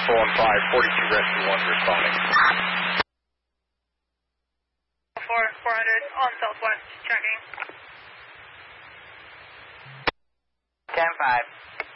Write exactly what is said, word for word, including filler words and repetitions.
Alpha one five, forty-two Rescue one responding. four, four hundred on Southwest, checking. ten five.